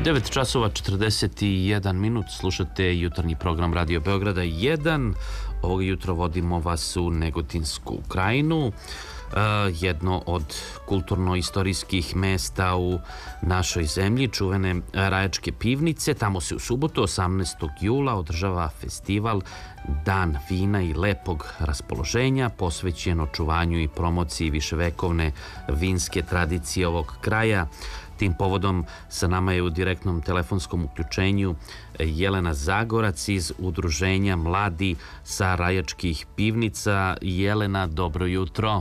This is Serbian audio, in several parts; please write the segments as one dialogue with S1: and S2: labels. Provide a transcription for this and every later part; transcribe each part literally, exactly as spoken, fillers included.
S1: devet časova četrdeset jedan minut, slušate jutarnji program Radio Beograda jedan. Ovog jutra vodimo vas u Negotinsku krajinu, jedno od kulturno-istorijskih mesta u našoj zemlji, čuvene Rajačke pivnice. Tamo se u subotu, osamnaestog jula, održava festival Dan vina i lepog raspoloženja, posvećen očuvanju i promociji viševekovne vinske tradicije ovog kraja. Tim povodom sa nama je u direktnom telefonskom uključenju Jelena Zagorac iz Udruženja Mladi sa Rajačkih pivnica. Jelena, dobro jutro.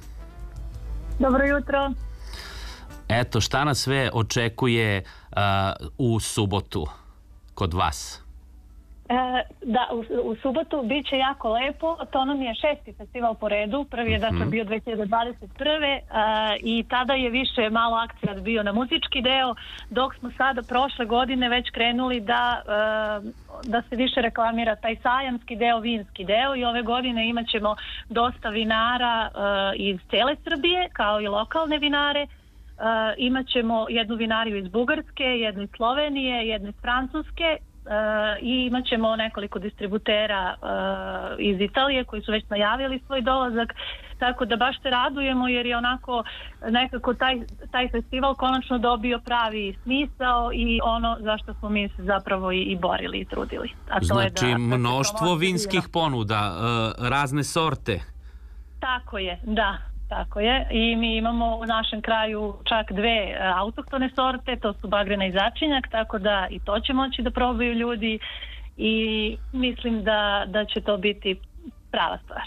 S2: Dobro jutro.
S1: Eto, šta nas sve očekuje uh, u subotu kod vas?
S2: E, da, u, u subotu bit će jako lepo. To nam je šesti festival po redu. Prvi je dakle bio dve hiljade dvadeset prve. E, i tada je više malo akcenat bio na muzički deo, dok smo sada prošle godine već krenuli da, e, da se više reklamira taj sajamski deo, vinski deo, i ove godine imat ćemo dosta vinara e, iz cele Srbije, kao i lokalne vinare. Uh, imat ćemo jednu vinariju iz Bugarske, jednu iz Slovenije, jednu iz Francuske uh, i imat ćemo nekoliko distributera uh, iz Italije koji su već najavili svoj dolazak, tako da baš se radujemo jer je onako nekako taj, taj festival konačno dobio pravi smisao i ono zašto smo mi se zapravo i, i borili i trudili. A to
S1: znači
S2: je da,
S1: mnoštvo
S2: da
S1: vinskih ponuda, uh, razne sorte.
S2: Tako je, da. Tako je, i mi imamo u našem kraju čak dve autohtone sorte, to su bagrena i začinjak, tako da i to će moći da probaju ljudi i mislim da, da će to biti prava stvar.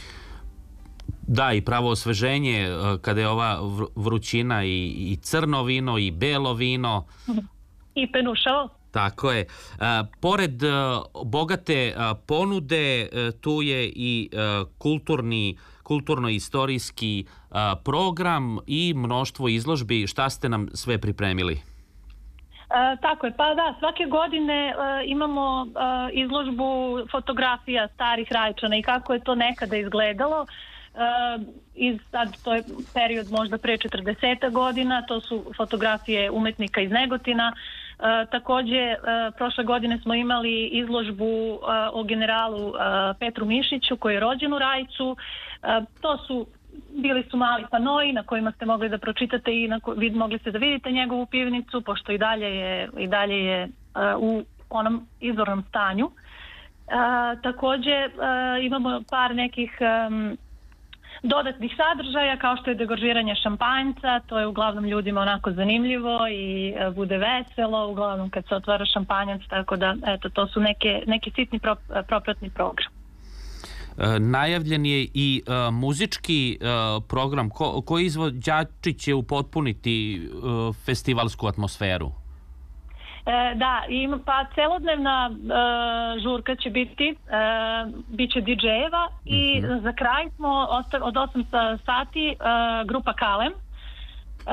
S1: Da, i pravo osveženje kada je ova vrućina, i, i crno vino i belo vino.
S2: I penušavo.
S1: Tako je. A, pored a, bogate a, ponude, a, tu je i a, kulturni kulturno-istorijski a, program i mnoštvo izložbi. Šta ste nam sve pripremili?
S2: E, tako je, pa da, svake godine e, imamo e, izložbu fotografija starih Rajčana i kako je to nekada izgledalo. E, iz, sad, to je period možda pre četrdeset godina, to su fotografije umetnika iz Negotina. E, takođe, e, prošle godine smo imali izložbu e, o generalu e, Petru Mišiću koji je rođen u Rajcu. E, to su, bili su mali panoi na kojima ste mogli da pročitate i na ko, vid, mogli ste da vidite njegovu pivnicu, pošto i dalje je, i dalje je e, u onom izvornom stanju. E, takođe, e, imamo par nekih e, dodatnih sadržaja kao što je degoržiranje šampanjca, to je uglavnom ljudima onako zanimljivo i e, bude veselo uglavnom kad se otvara šampanjac, tako da eto, to su neke, neki sitni pro, propratni program.
S1: E, najavljen je i e, muzički e, program. Ko, koji izvođači će upotpuniti e, festivalsku atmosferu?
S2: E, da, ima, pa celodnevna e, žurka će biti, e, bit će di džejeva i mm-hmm. za kraj smo ostav, od osam sati e, grupa Kalem.